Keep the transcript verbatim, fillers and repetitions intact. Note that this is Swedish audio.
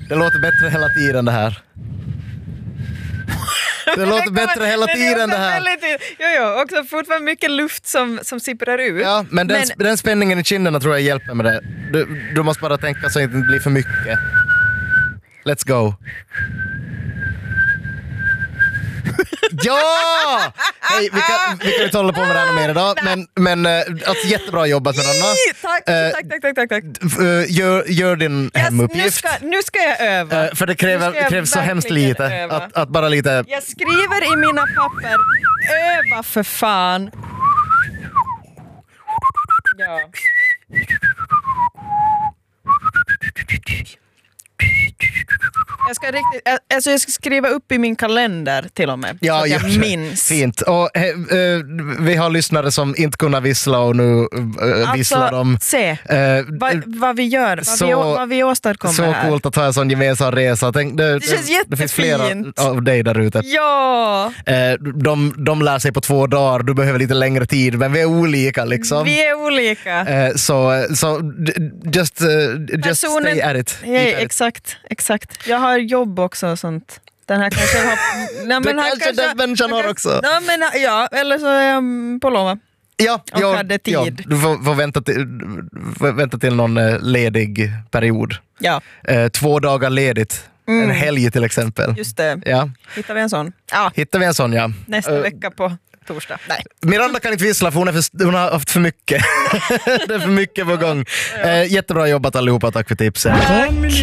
Det låter bättre hela tiden det här. Det låter bättre hela tiden det här. Jo, jo, också fortfarande mycket luft som, som sipprar ut. Ja, men den, men den spänningen i kinderna tror jag hjälper med det. Du, du måste bara tänka så att det inte blir för mycket. Let's go. Ja! Hej, vi kan, vi kan inte hålla på med det här mer idag, men, men alltså, jättebra jobbat med Anna. Tack, uh, tack, tack, tack, tack. Gör, gör din yes, hemuppgift. Nu ska, nu ska jag öva. Uh, för det kräver, krävs så hemskt lite. Att, att bara lite... Jag skriver i mina papper. Öva för fan. Ja. Jag ska, riktigt, alltså jag ska skriva upp i min kalender till och med. Ja, så att jag det. minns. Fint. Och, eh, eh, vi har lyssnare som inte kunna vissla och nu eh, visslar alltså, de. Se Eh, vad, vad vi gör, vad, så, vi, vad vi åstadkommer så här. Så coolt att ha en sån gemensam resa. Tänk, det, det känns det, det finns flera av dig där ute. Ja. Eh, de, de lär sig på två dagar, du behöver lite längre tid, men vi är olika liksom. Vi är olika. Eh, så så just, uh, just Personen, stay at it. Ja, exakt, exakt. Jag har jobb också och sånt. Den här kanske har... Nej, det kanske, kanske den människan har också. Nej, men, ja, eller så är jag på lova. Ja, och ja, hade tid. Ja, du får, får, vänta till, får vänta till någon eh, ledig period. Ja. Eh, två dagar ledigt. Mm. En helg till exempel. Just det. Ja. Hittar vi en sån? Ja. Hittar vi en sån, ja. Nästa uh, vecka på torsdag. Nej. Miranda kan inte vissla för hon, är för, hon har haft för mycket. Det är för mycket på gång. Ja. Eh, jättebra jobbat allihopa, tack för tipsen. Tack.